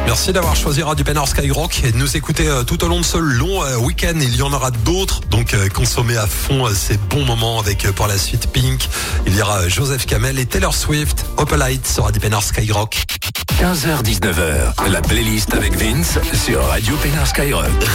Merci d'avoir choisi Radio Pénard Skyrock et de nous écouter tout au long de ce long week-end. Il y en aura d'autres, donc consommez à fond ces bons moments avec pour la suite Pink. Il y aura Joseph Kamel et Taylor Swift. Opalite sur Radio Pénard Skyrock. 15h-19h, la playlist avec Vince sur Radio Pénard Skyrock.